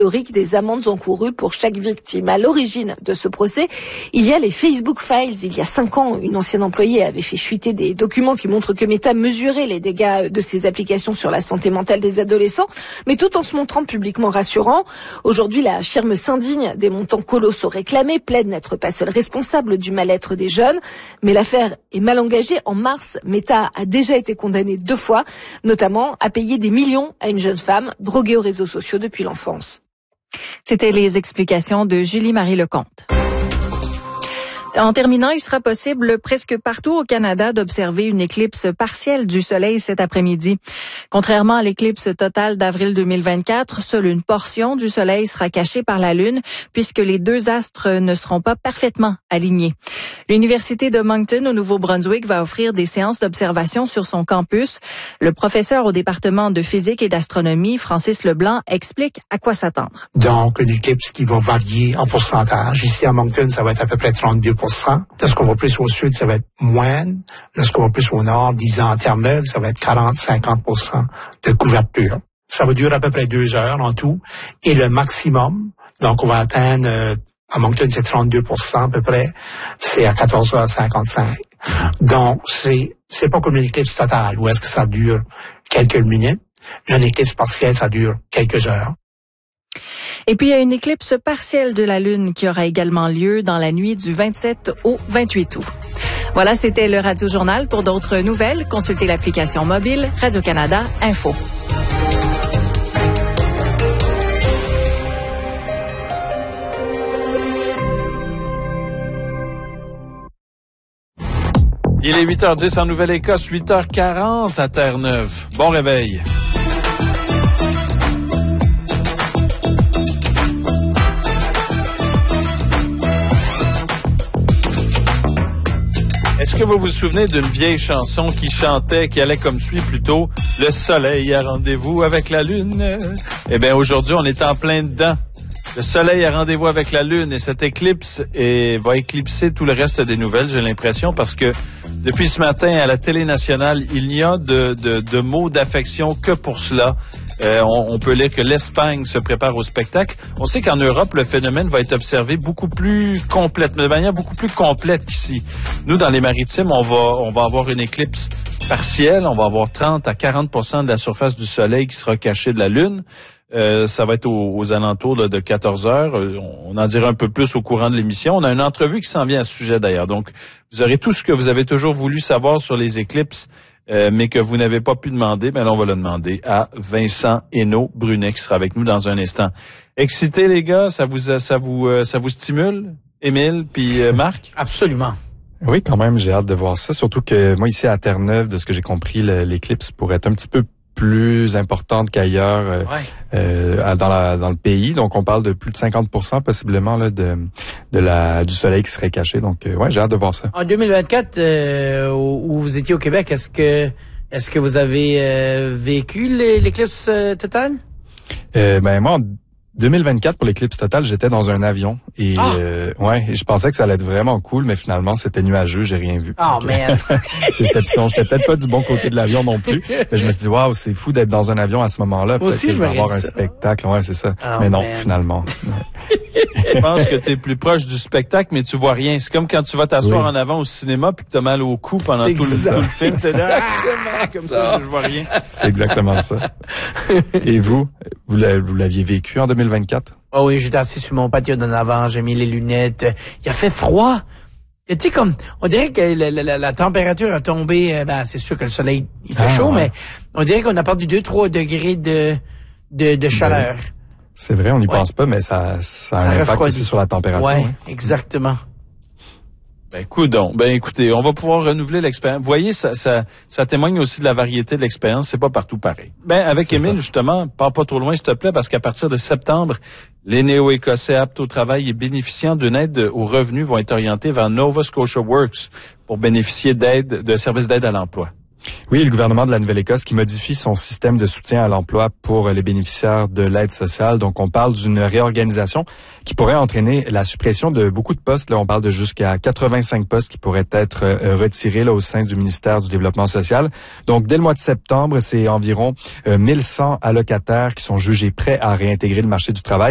des amendes encourues pour chaque victime. À l'origine de ce procès, il y a les Facebook Files. Il y a 5 ans, une ancienne employée avait fait fuiter des documents qui montrent que Meta mesurait les dégâts de ses applications sur la santé mentale des adolescents, mais tout en se montrant publiquement rassurant. Aujourd'hui, la firme s'indigne des montants colossaux réclamés, plaide n'être pas seule responsable du mal-être des jeunes, mais l'affaire est mal engagée. En mars, Meta a déjà été condamnée 2 fois, notamment à payer des millions à une jeune femme droguée aux réseaux sociaux depuis l'enfance. C'était les explications de Julie-Marie Lecomte. En terminant, il sera possible presque partout au Canada d'observer une éclipse partielle du soleil cet après-midi. Contrairement à l'éclipse totale d'avril 2024, seule une portion du soleil sera cachée par la Lune puisque les 2 astres ne seront pas parfaitement alignés. L'Université de Moncton au Nouveau-Brunswick va offrir des séances d'observation sur son campus. Le professeur au département de physique et d'astronomie, Francis Leblanc, explique à quoi s'attendre. Donc, une éclipse qui va varier en pourcentage. Ici, à Moncton, ça va être à peu près 32%. Lorsqu'on va plus au sud, ça va être moins. Lorsqu'on va plus au nord, disons en Terre-Neuve, ça va être 40-50% de couverture. Ça va durer à peu près 2 heures en tout. Et le maximum, donc on va atteindre, à Moncton, c'est 32% à peu près, c'est à 14h55. Donc, c'est pas comme une éclipse totale, où est-ce que ça dure quelques minutes. Une éclipse partielle, ça dure quelques heures. Et puis, il y a une éclipse partielle de la Lune qui aura également lieu dans la nuit du 27 au 28 août. Voilà, c'était le Radio Journal. Pour d'autres nouvelles, consultez l'application mobile Radio-Canada Info. Il est 8h10 en Nouvelle-Écosse, 8h40 à Terre-Neuve. Bon réveil. Est-ce que vous vous souvenez d'une vieille chanson qui allait comme suit plutôt « Le soleil a rendez-vous avec la lune ». Eh bien, aujourd'hui, on est en plein dedans. Le soleil a rendez-vous avec la lune et cette éclipse va éclipser tout le reste des nouvelles, j'ai l'impression, parce que depuis ce matin à la télé nationale, il n'y a de mots d'affection que pour cela. On peut lire que l'Espagne se prépare au spectacle. On sait qu'en Europe, le phénomène va être observé de manière beaucoup plus complète qu'ici. Nous, dans les Maritimes, on va avoir une éclipse partielle. On va avoir 30 à 40% de la surface du soleil qui sera cachée de la Lune. Ça va être aux alentours de 14 heures. On en dira un peu plus au courant de l'émission. On a une entrevue qui s'en vient à ce sujet d'ailleurs. Donc, vous aurez tout ce que vous avez toujours voulu savoir sur les éclipses, mais que vous n'avez pas pu demander. Ben là, on va le demander à Vincent Hainaut-Brunet qui sera avec nous dans un instant. Excité, les gars? Ça vous stimule? Émile puis Marc? Absolument. Oui, quand même, j'ai hâte de voir ça. Surtout que moi, ici à Terre-Neuve, de ce que j'ai compris, l'éclipse pourrait être un petit peu plus importante qu'ailleurs dans le pays. Donc, on parle de plus de 50% possiblement là, du soleil qui serait caché. Donc, j'ai hâte de voir ça. En 2024, où vous étiez au Québec, est-ce que vous avez vécu l'éclipse totale? Moi, en 2024, pour l'éclipse totale, j'étais dans un avion et je pensais que ça allait être vraiment cool, mais finalement, c'était nuageux, j'ai rien vu. Oh, man! Déception. J'étais peut-être pas du bon côté de l'avion non plus, mais je me suis dit, waouh, c'est fou d'être dans un avion à ce moment-là. Moi aussi, peut-être que je vais avoir un ça. spectacle. Ouais, c'est ça. Oh, mais non, man. finalement. Je pense que tu es plus proche du spectacle, mais tu vois rien. C'est comme quand tu vas t'asseoir en avant au cinéma puis que tu as mal au cou pendant tout le film. T'es là, comme ça, je vois rien. C'est exactement ça. Et vous l'aviez vécu en 2024? Oh oui, j'étais assis sur mon patio d'en avant, j'ai mis les lunettes. Il a fait froid. Tu sais, comme, on dirait que la température a tombé, c'est sûr que le soleil, il fait chaud, mais on dirait qu'on a perdu 2-3 degrés de chaleur. C'est vrai, on n'y pense pas, mais ça a un impact aussi sur la température. Ouais, exactement. Écoutez, on va pouvoir renouveler l'expérience. Vous voyez, ça témoigne aussi de la variété de l'expérience. C'est pas partout pareil. Avec Émile, justement, pars pas trop loin, s'il te plaît, parce qu'à partir de septembre, les Néo-Écossais aptes au travail et bénéficiant d'une aide aux revenus vont être orientés vers Nova Scotia Works pour bénéficier de services d'aide à l'emploi. Oui, le gouvernement de la Nouvelle-Écosse qui modifie son système de soutien à l'emploi pour les bénéficiaires de l'aide sociale. Donc, on parle d'une réorganisation qui pourrait entraîner la suppression de beaucoup de postes. Là, on parle de jusqu'à 85 postes qui pourraient être retirés là au sein du ministère du Développement social. Donc, dès le mois de septembre, c'est environ 1100 allocataires qui sont jugés prêts à réintégrer le marché du travail.